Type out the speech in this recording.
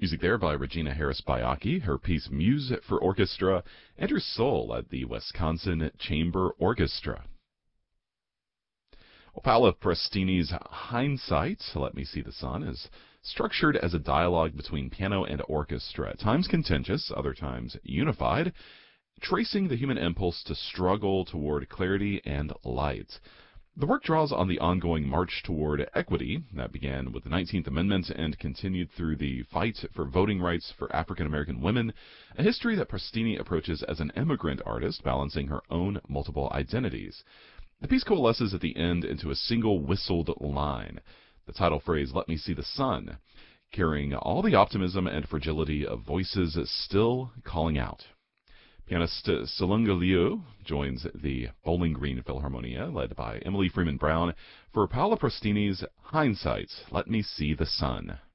Music there by Regina Harris Baiocchi, her piece Muse for Orchestra, and her solo at the Wisconsin Chamber Orchestra. Paola Prestini's Hindsight, Let Me See the Sun, is structured as a dialogue between piano and orchestra, at times contentious, other times unified, tracing the human impulse to struggle toward clarity and light. The work draws on the ongoing march toward equity that began with the 19th Amendment and continued through the fight for voting rights for African American women, a history that Prestini approaches as an immigrant artist balancing her own multiple identities. The piece coalesces at the end into a single whistled line, the title phrase, "Let Me See the Sun," carrying all the optimism and fragility of voices still calling out. Pianist Salunga Liu joins the Bowling Green Philharmonia, led by Emily Freeman Brown, for Paola Prestini's Hindsight, Let Me See the Sun.